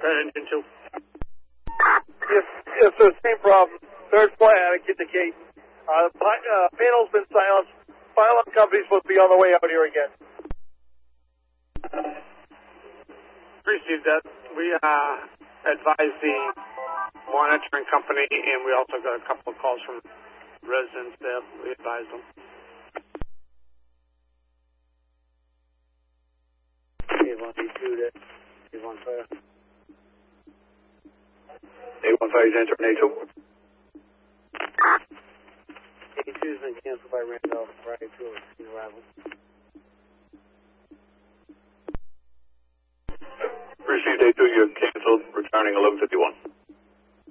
Engine 2. Yes, sir, same problem. Third floor attic, hit the gate. Panel's been silenced. Fire alarm company's supposed to be on the way out here again. Received that. We advised the monitoring company, and we also got a couple of calls from residents there. We advised them. A1 fire is entering A2. A2's been canceled by Randolph prior to its arrival. Received A2, you're canceled, returning 1151.